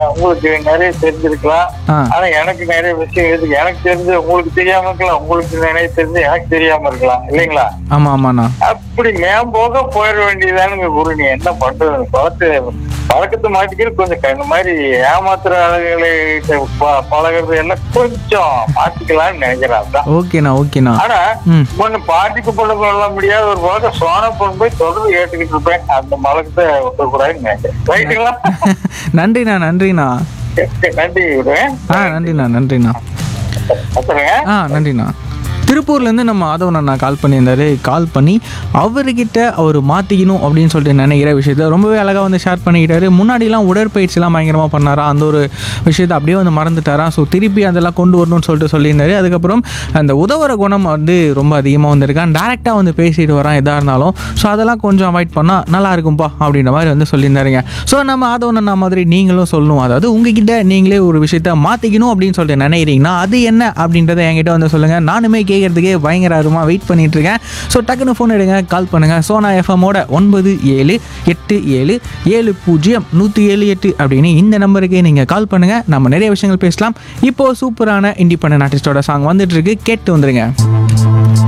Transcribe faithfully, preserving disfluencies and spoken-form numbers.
உங்களுக்கு நிறைய தெரிஞ்சிருக்கலாம். ஆ ஆனா எனக்கு நிறைய விஷயம் இருக்கு. எனக்கு தெரிஞ்சு உங்களுக்கு தெரியாம இருக்கலாம், உங்களுக்கு நிறைய தெரிஞ்சு எனக்கு தெரியாம இருக்கலாம், இல்லைங்களா? ஆமா ஆமாண்ணா. அப்படி மேம்போக போயிட வேண்டியதானுங்க குரு. நீ என்ன பண்றது? பழத்து பழக்கத்தை மாட்டிக்கிட்டு கொஞ்சம் இந்த மாதிரி ஏமாத்துற ஆளுகளை ப- பழகுறது எல்லாம் கொஞ்சம் மாத்திக்கலாம்னு நினைக்கிறான். ஓகேண்ணா ஓகேண்ணா. ஆனா ம் ஒண்ணு பாட்டிக்கு பழக்க கொள்ள முடியாத ஒரு பழக்கம் சோனா பொண்ணு போய் தொடர்ந்து கேட்டுக்கிட்டு இருப்பேன். அந்த பழக்கத்தை விட்டுக்கூடாதுன்னு நினைக்கிறேன். ரைட்டுங்களா? நன்றிண்ணா நன்றிண்ணா. நன்றி விடுவேன். ஆ நன்றிண்ணா நன்றிண்ணா. அப்புறங்க ஆ நன்றிண்ணா. திருப்பூர்லேருந்து நம்ம ஆதவன் அண்ணா கால் பண்ணியிருந்தாரு. கால் பண்ணி அவர்கிட்ட அவர் மாற்றிக்கணும் அப்படின்னு சொல்லிட்டு நினைக்கிற விஷயத்த ரொம்பவே அழகாக வந்து ஷேர் பண்ணிக்கிட்டாரு. முன்னாடிலாம் உடற்பயிற்சிலாம் பயங்கரமாக பண்ணாரா, அந்த ஒரு விஷயத்தை அப்படியே வந்து மறந்துட்டாரா. ஸோ திருப்பி அதெல்லாம் கொண்டு வரணும்னு சொல்லிட்டு சொல்லியிருந்தாரு. அதுக்கப்புறம் அந்த உதவுற குணம் வந்து ரொம்ப அதிகமாக வந்திருக்கான். டேரெக்டாக வந்து பேசிட்டு வரான் எதாக இருந்தாலும். ஸோ அதெல்லாம் கொஞ்சம் அவாய்ட் பண்ணால் நல்லா இருக்கும்பா அப்படின்ற மாதிரி வந்து சொல்லியிருந்தாருங்க. ஸோ நம்ம ஆதவன் அண்ணா மாதிரி நீங்களும் சொல்லணும். அதாவது உங்ககிட்ட நீங்களே ஒரு விஷயத்த மாற்றிக்கணும் அப்படின்னு சொல்லிட்டு நினைக்கிறீங்கன்னா அது என்ன அப்படின்றத என்கிட்ட வந்து சொல்லுங்கள். நானுமே கேட்கறதுக்கே பயங்கர ஆர்வமாக வெயிட் பண்ணிட்டு இருக்கேன். ஸோ டக்குன்னு ஃபோன் எடுங்க, கால் பண்ணுங்கள். சோனா எஃப்எம்மோட ஒன்பது ஏழு எட்டு ஏழு ஏழு பூஜ்ஜியம் நூற்றி ஏழு எட்டு அப்படின்னு இந்த நம்பருக்கு நீங்கள் கால் பண்ணுங்கள். நம்ம நிறைய விஷயங்கள் பேசலாம். இப்போது சூப்பரான இண்டிபெண்டன்ட் ஆர்டிஸ்டோட சாங் வந்துட்டு இருக்கு, கேட்டு வந்துருங்க.